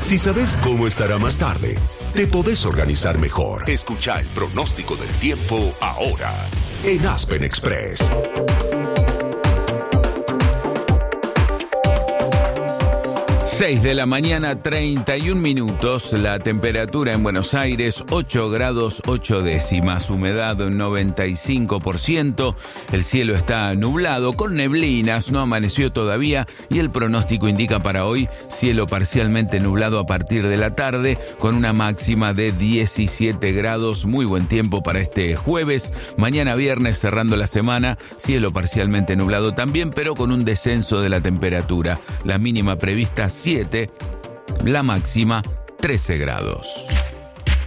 Si sabes cómo estará más tarde, te podés organizar mejor. Escucha el pronóstico del tiempo ahora en Aspen Express. 6 de la mañana, 31 minutos, la temperatura en Buenos Aires, 8 grados 8 décimas, humedad 95%, el cielo está nublado con neblinas, no amaneció todavía y el pronóstico indica para hoy cielo parcialmente nublado a partir de la tarde con una máxima de 17 grados, muy buen tiempo para este jueves. Mañana viernes, cerrando la semana, cielo parcialmente nublado también, pero con un descenso de la temperatura, la mínima prevista 7, la máxima 13 grados.